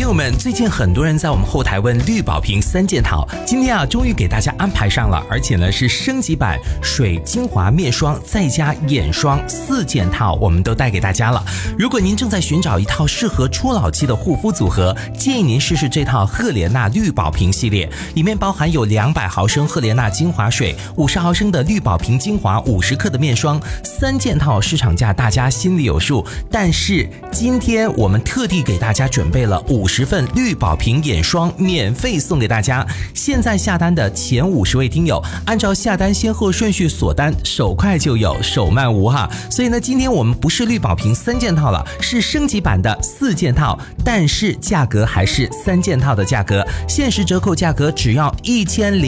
友们，最近很多人在我们后台问绿宝瓶3件套，今天终于给大家安排上了，而且呢是升级版水精华面霜再加眼霜4件套，我们都带给大家了。如果您正在寻找一套适合初老期的护肤组合，建议您试试这套赫莲娜绿宝瓶系列，里面包含有200毫升赫莲娜精华水、50毫升的绿宝瓶精华、50克的面霜，3件套市场价大家心里有数，但是今天我们特地给大家准备了50份绿宝瓶眼霜免费送给大家。现在下单的前50位听友，按照下单先后顺序锁单，手快就有，手慢无哈。所以呢，今天我们不是绿宝瓶3件套了，是升级版的4件套，但是价格还是3件套的价格，限时折扣价格只要1000